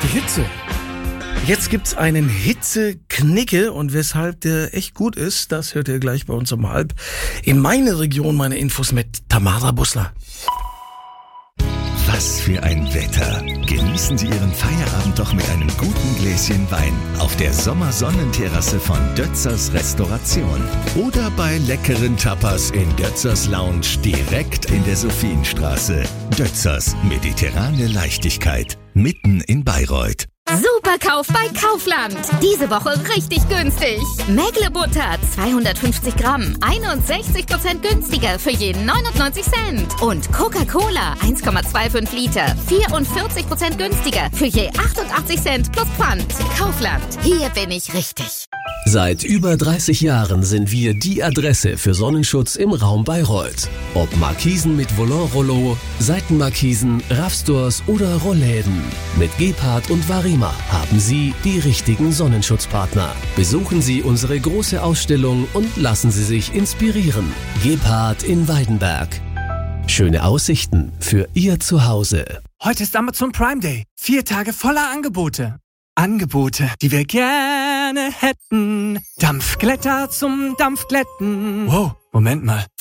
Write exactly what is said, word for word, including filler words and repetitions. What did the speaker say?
Hitze. Jetzt gibt's einen Hitzeknicke und weshalb der echt gut ist, das hört ihr gleich bei uns um halb. In meine Region, meine Infos mit Tamara Bussler. Was für ein Wetter. Genießen Sie Ihren Feierabend doch mit einem guten Gläschen Wein auf der Sommersonnenterrasse von Dötzers Restauration. Oder bei leckeren Tapas in Dötzers Lounge direkt in der Sophienstraße. Dötzers mediterrane Leichtigkeit, mitten in Bayreuth. Superkauf bei Kaufland. Diese Woche richtig günstig. Mägle-Butter zweihundertfünfzig Gramm, einundsechzig Prozent günstiger für jeden neunundneunzig Cent. Und Coca-Cola eins Komma fünfundzwanzig Liter, vierundvierzig Prozent günstiger für je achtundachtzig Cent plus Pfand. Kaufland, hier bin ich richtig. Seit über dreißig Jahren sind wir die Adresse für Sonnenschutz im Raum Bayreuth. Ob Markisen mit Volant-Rollo, Seitenmarkisen, Raffstores oder Rollläden. Mit Gebhardt und Varima haben Sie die richtigen Sonnenschutzpartner. Besuchen Sie unsere große Ausstellung und lassen Sie sich inspirieren. Gebhardt in Weidenberg. Schöne Aussichten für Ihr Zuhause. Heute ist Amazon Prime Day. Vier Tage voller Angebote. Angebote, die wir gerne hätten. Dampfglätter zum Dampfglätten. Wow, Moment mal.